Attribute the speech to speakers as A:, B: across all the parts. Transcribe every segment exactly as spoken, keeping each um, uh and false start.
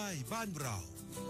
A: บ้านเรา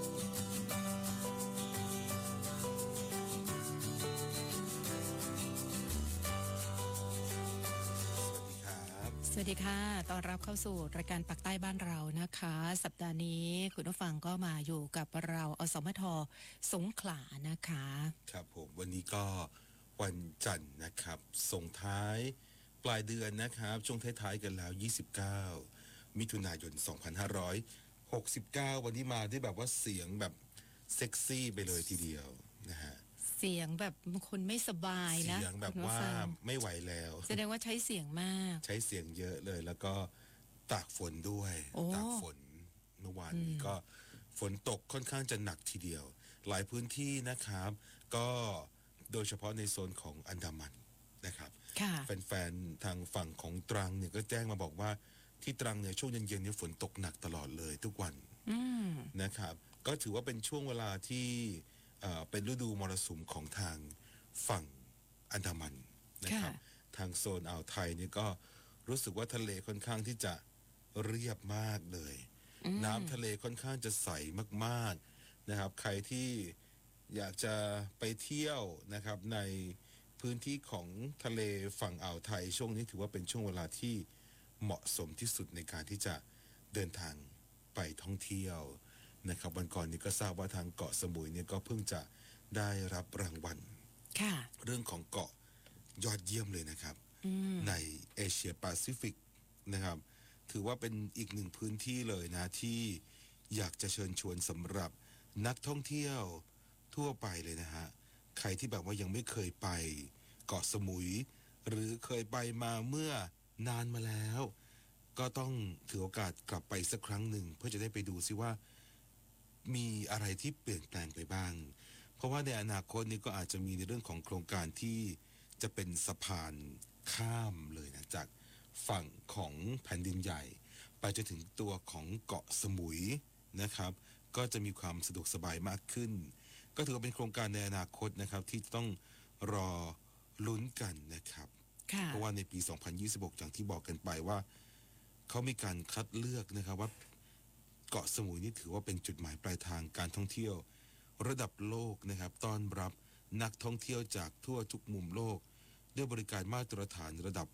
B: สวัสดีค่ะต้อนรับเข้าสู่รายการปักใต้บ้านเรานะคะสัปดาห์นี้คุณผู้ฟังก็มาอยู่กับเราอสมทสงขลานะคะ
A: ครับผมวันนี้ก็วันจันทร์นะครับส่งท้ายปลายเดือนนะครับช่วงท้ายๆกันแล้วยี่สิบเก้ามิถุนายนสองพันห้าร้อยหกสิบเก้าวันนี้มาได้แบบว่าเสียงแบบเซ็กซี่ไปเลยทีเดียวนะฮะ
B: เสียงแบบคนไม่สบายนะ
A: เสียงแบบว่าไม่ไหวแล้ว
B: แสดงว่าใช้เสียงมาก
A: ใช้เสียงเยอะเลยแล้วก็ตากฝนด้วยตากฝนเมื่อวานนี้ก็ฝนตกค่อนข้างจะหนักทีเดียวหลายพื้นที่นะครับก็โดยเฉพาะในโซนของอันดามันนะครับแฟนๆทางฝั่งของตรังเนี่ยก็แจ้งมาบอกว่าที่ตรังเนี่ยช่วงเย็นๆเนี่ยฝนตกหนักตลอดเลยทุกวันนะครับก็ถือว่าเป็นช่วงเวลาที่เป็นฤดูมรสุมของทางฝั่งอันดามันนะครับทางโซนอ่าวไทยนี่ก็รู้สึกว่าทะเลค่อนข้างที่จะเรียบมากเลยน้ำทะเลค่อนข้างจะใสมากๆนะครับใครที่อยากจะไปเที่ยวนะครับในพื้นที่ของทะเลฝั่งอ่าวไทยช่วงนี้ถือว่าเป็นช่วงเวลาที่เหมาะสมที่สุดในการที่จะเดินทางไปท่องเที่ยวนะครับวันก่อนนี้ก็ทราบว่าทางเกาะสมุยเนี่ยก็เพิ่งจะได้รับรางวัลเรื่องของเกาะยอดเยี่ยมเลยนะครับในเอเชียแปซิฟิกนะครับถือว่าเป็นอีกหนึ่งพื้นที่เลยนะที่อยากจะเชิญชวนสำหรับนักท่องเที่ยวทั่วไปเลยนะฮะใครที่แบบว่ายังไม่เคยไปเกาะสมุยหรือเคยไปมาเมื่อนานมาแล้วก็ต้องถือโอกาสกลับไปสักครั้งหนึ่งเพื่อจะได้ไปดูซิว่ามีอะไรที่เปลี่ยนแปลงไปบ้างเพราะว่าในอนาคตนี้ก็อาจจะมีในเรื่องของโครงการที่จะเป็นสะพานข้ามเลยนะจากฝั่งของแผ่นดินใหญ่ไปจนถึงตัวของเกาะสมุยนะครับก็จะมีความสะดวกสบายมากขึ้นก็ถือว่าเป็นโครงการในอนาคตนะครับที่ต้องรอลุ้นกันนะครับเพราะว่าในปีสองพันยี่สิบหกอย่างที่บอกกันไปว่าเขามีการคัดเลือกนะครับว่าเกาะสมุยนี่ถือว่าเป็นจุดหมายปลายทางการท่องเที่ยวระดับโลกนะครับต้อนรับนักท่องเที่ยวจากทั่วทุกมุมโลกด้วยบริการมาตรฐานระดับ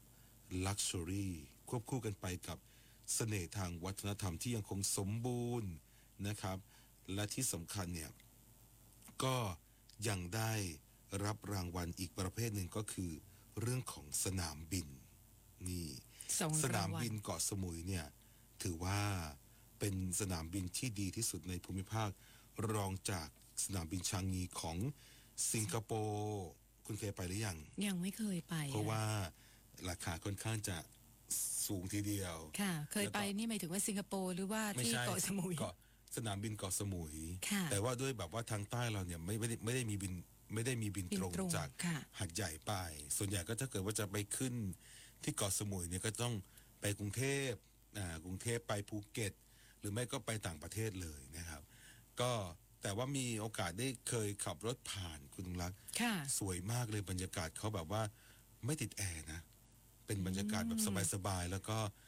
A: Luxury ควบคู่กันไปกับเสน่ห์ทางวัฒนธรรมที่ยังคงสมบูรณ์นะครับและที่สำคัญเนี่ยก็ยังได้รับรางวัลอีกประเภทหนึ่งก็คือเรื่องของสนามบินนี่สนามบินเกาะสมุยเนี่ยถือว่าเป็นสนามบินที่ดีที่สุดในภูมิภาครองจากสนามบินชางงีของสิงคโปร์คุณเคยไปหรือยัง
B: ยังไม่เคยไป
A: เพราะว่าราคาค่อนข้างจะสูงทีเดียว
B: ค่ะเคยไปนี่หมายถึงว่าสิงคโปร์หรือว่าที่เกาะสมุย
A: เกาะสนามบินเกาะสมุยแต่ว่าด้วยแบบว่าทางใต้เราเนี่ยไม่ไม่ได้ไม่ได้มีบินไม่ได้มีบินตรงจากหาดใหญ่ไปส่วนใหญ่ก็ถ้าเกิดว่าจะไปขึ้นที่เกาะสมุยเนี่ยก็ต้องไปกรุงเทพอ่ากรุงเทพไปภูเก็ตหรือไม่ก็ไปต่างประเทศเลยนะครับก็แต่ว่ามีโอกาสได้เคยขับรถผ่านคุณลุงรักสวยมากเลยบรรยากาศเขาแบบว่าไม่ติดแอร์นะเป็นบรรยากาศแบบสบายๆแล้วก็